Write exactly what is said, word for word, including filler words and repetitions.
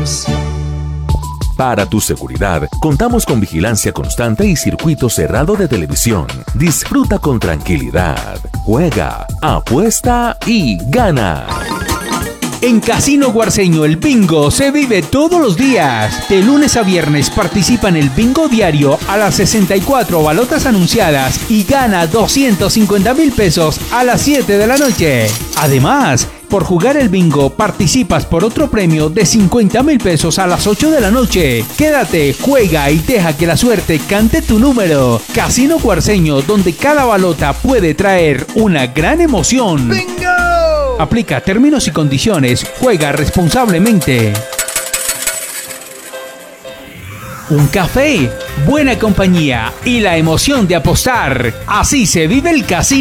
pesos. Para tu seguridad, contamos con vigilancia constante y circuito cerrado de televisión. Disfruta con tranquilidad. Juega, apuesta y gana. En Casino Guarceño el bingo se vive todos los días. De lunes a viernes participa en el bingo diario a las sesenta y cuatro balotas anunciadas y gana doscientos cincuenta mil pesos a las siete de la noche. Además, por jugar el bingo participas por otro premio de cincuenta mil pesos a las ocho de la noche. Quédate, juega y deja que la suerte cante tu número. Casino Guarceño, donde cada balota puede traer una gran emoción. ¡Bingo! Aplica términos y condiciones. Juega responsablemente. Un café, buena compañía y la emoción de apostar. Así se vive el casino.